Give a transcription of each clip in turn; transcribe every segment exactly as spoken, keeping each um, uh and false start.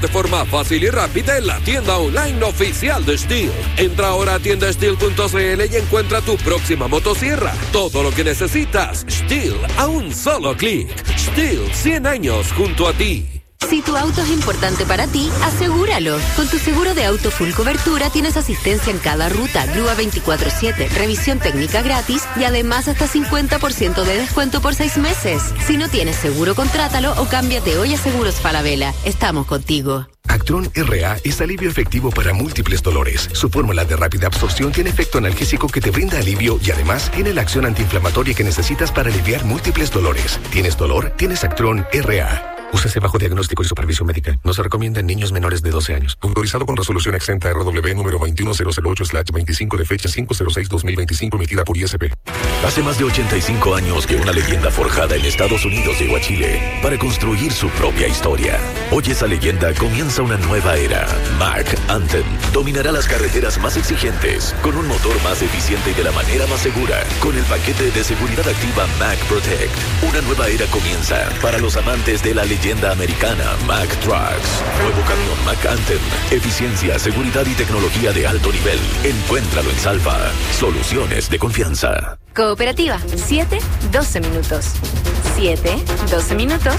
de forma fácil y rápida en la tienda online oficial de STIHL. Entra ahora a tienda stihll punto c l y encuentra tu próxima motosierra. Todo lo que necesitas, STIHL a un solo clic. STIHL, cien años junto a ti. Si tu auto es importante para ti, asegúralo. Con tu seguro de auto full cobertura tienes asistencia en cada ruta, grúa veinticuatro siete, revisión técnica gratis y además hasta cincuenta por ciento de descuento por seis meses. Si no tienes seguro, contrátalo o cámbiate hoy a Seguros Falabella. Estamos contigo. Actron R A es alivio efectivo para múltiples dolores. Su fórmula de rápida absorción tiene efecto analgésico que te brinda alivio y además tiene la acción antiinflamatoria que necesitas para aliviar múltiples dolores. ¿Tienes dolor? Tienes Actron R A. Úsese bajo diagnóstico y supervisión médica. No se recomienda en niños menores de doce años. Autorizado con resolución exenta R W número veintiuno mil ocho slash veinticinco de fecha cinco cero seis dos mil veinticinco emitida por I S P. Hace más de ochenta y cinco años que una leyenda forjada en Estados Unidos llegó a Chile para construir su propia historia. Hoy esa leyenda comienza una nueva era. Mack Anthem dominará las carreteras más exigentes con un motor más eficiente y de la manera más segura con el paquete de seguridad activa Mack Protect. Una nueva era comienza para los amantes de la leyenda Leyenda americana Mack Trucks. Nuevo camión Mack Anthem. Eficiencia, seguridad y tecnología de alto nivel. Encuéntralo en Salva. Soluciones de confianza. Cooperativa. siete, doce minutos. siete, doce minutos.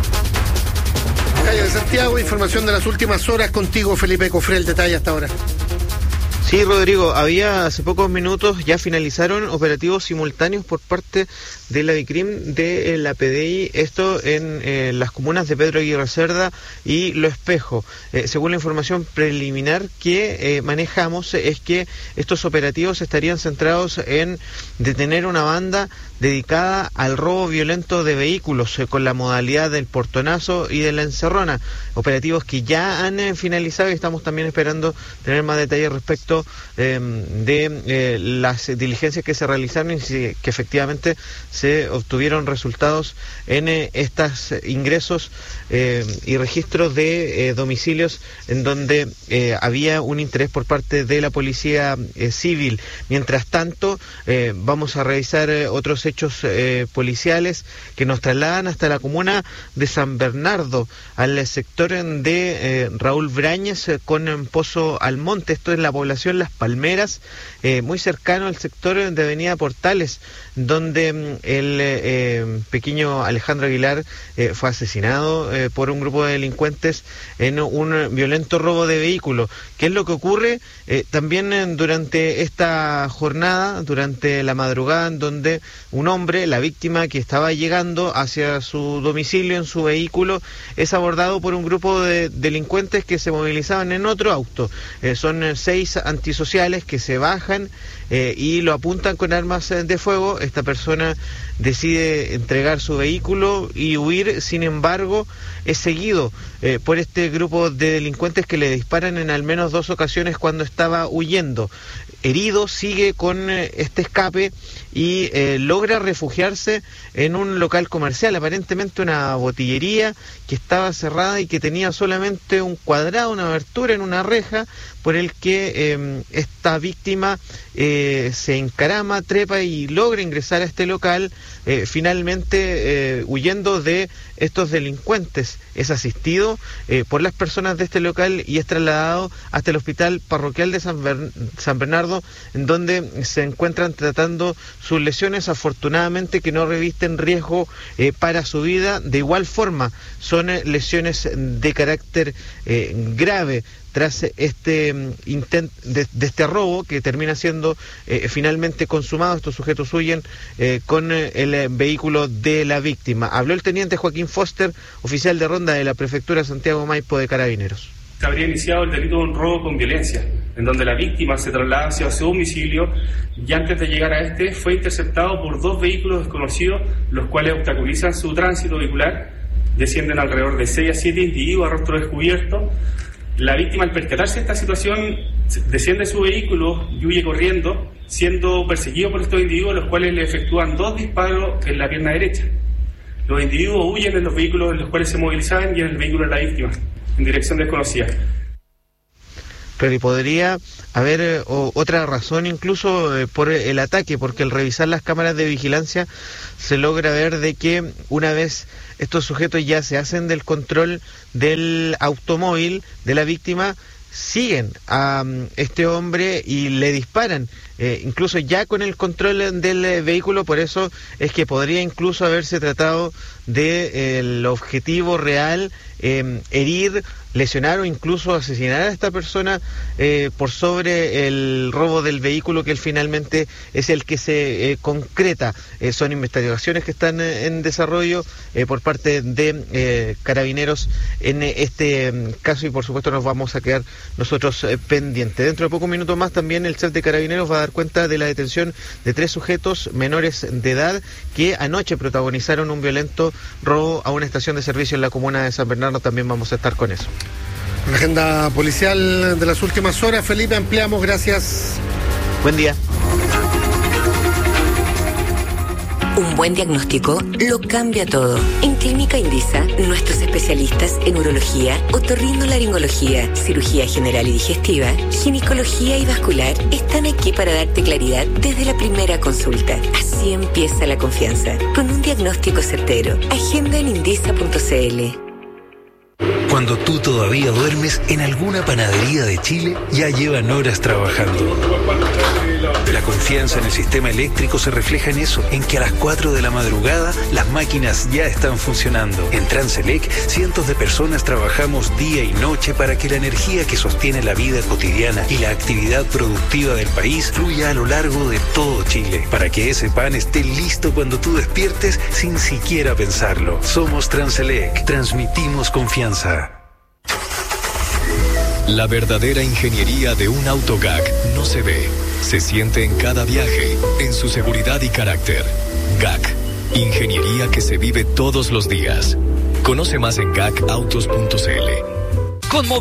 Calle de Santiago, información de las últimas horas contigo, Felipe Cofré, el detalle hasta ahora. Sí, Rodrigo, había hace pocos minutos, ya finalizaron operativos simultáneos por parte de la Vicrim de la P D I, esto en eh, las comunas de Pedro Aguirre Cerda y Lo Espejo. Eh, según la información preliminar que eh, manejamos, es que estos operativos estarían centrados en detener una banda dedicada al robo violento de vehículos eh, con la modalidad del portonazo y de la encerrona. Operativos que ya han eh, finalizado y estamos también esperando tener más detalles respecto eh, de eh, las diligencias que se realizaron y si, que efectivamente se obtuvieron resultados en eh, estos ingresos eh, y registros de eh, domicilios en donde eh, había un interés por parte de la policía eh, civil. Mientras tanto, eh, vamos a revisar eh, otros hechos eh, policiales que nos trasladan hasta la comuna de San Bernardo, al sector de eh, Raúl Brañez eh, con Pozo Almonte. Esto es la población Las Palmeras, eh, muy cercano al sector de Avenida Portales, donde mm, el eh, pequeño Alejandro Aguilar eh, fue asesinado eh, por un grupo de delincuentes en un violento robo de vehículo. ¿Qué es lo que ocurre? Eh, también eh, durante esta jornada, durante la madrugada, en donde un hombre, la víctima que estaba llegando hacia su domicilio en su vehículo, es abordado por un grupo de delincuentes que se movilizaban en otro auto. Eh, son eh, seis antisociales que se bajan eh, y lo apuntan con armas eh, de fuego. Esta persona decide entregar su vehículo y huir, sin embargo es seguido eh, por este grupo de delincuentes que le disparan en al menos dos ocasiones cuando estaba huyendo. Herido, sigue con eh, este escape y eh, logra refugiarse en un local comercial, aparentemente una botillería que estaba cerrada y que tenía solamente un cuadrado, una abertura en una reja, por el que eh, esta víctima eh, se encarama, trepa y logra ingresar a este local, eh, finalmente eh, huyendo de estos delincuentes. Es asistido eh, por las personas de este local y es trasladado hasta el hospital parroquial de San, Bern- San Bernardo, en donde se encuentran tratando sus lesiones, afortunadamente que no revisten riesgo eh, para su vida. De igual forma, son eh, lesiones de carácter eh, grave tras este um, intento de, de este robo que termina siendo eh, finalmente consumado. Estos sujetos huyen eh, con eh, el eh, vehículo de la víctima. Habló el teniente Joaquín Foster, oficial de ronda de la prefectura de Santiago Maipo de Carabineros. Se habría iniciado el delito de un robo con violencia, en donde la víctima se traslada hacia su domicilio y antes de llegar a este fue interceptado por dos vehículos desconocidos, los cuales obstaculizan su tránsito vehicular. Descienden alrededor de seis a siete individuos a rostro descubierto. La víctima, al percatarse de esta situación, desciende de su vehículo y huye corriendo, siendo perseguido por estos individuos, los cuales le efectúan dos disparos en la pierna derecha. Los individuos huyen en los vehículos en los cuales se movilizaban y en el vehículo de la víctima, en dirección desconocida. Pero y podría haber eh, o, otra razón incluso eh, por el ataque, porque al revisar las cámaras de vigilancia se logra ver de que una vez estos sujetos ya se hacen del control del automóvil de la víctima, siguen a um, este hombre y le disparan, eh, incluso ya con el control del eh, vehículo. Por eso es que podría incluso haberse tratado de eh, el objetivo real, eh, herir, lesionar o incluso asesinar a esta persona eh, por sobre el robo del vehículo, que él finalmente es el que se eh, concreta. Eh, son investigaciones que están eh, en desarrollo eh, por parte de eh, Carabineros en eh, este eh, caso, y por supuesto nos vamos a quedar nosotros eh, pendientes. Dentro de pocos minutos más también el chef de Carabineros va a dar cuenta de la detención de tres sujetos menores de edad que anoche protagonizaron un violento robo a una estación de servicio en la comuna de San Bernardo. También vamos a estar con eso. La agenda policial de las últimas horas, Felipe, ampliamos, gracias. Buen día. Un buen diagnóstico lo cambia todo. En Clínica Indisa, nuestros especialistas en urología, otorrinolaringología, cirugía general y digestiva, ginecología y vascular están aquí para darte claridad desde la primera consulta. Así empieza la confianza, con un diagnóstico certero. Agenda en indisa punto c l. Cuando tú todavía duermes, en alguna panadería de Chile ya llevan horas trabajando. La confianza en el sistema eléctrico se refleja en eso, en que a las cuatro de la madrugada las máquinas ya están funcionando. En Transelec, cientos de personas trabajamos día y noche para que la energía que sostiene la vida cotidiana y la actividad productiva del país fluya a lo largo de todo Chile, para que ese pan esté listo cuando tú despiertes sin siquiera pensarlo. Somos Transelec, transmitimos confianza. La verdadera ingeniería de un auto G A C no se ve, se siente en cada viaje, en su seguridad y carácter. G A C, ingeniería que se vive todos los días. Conoce más en G A C autos punto c l. Con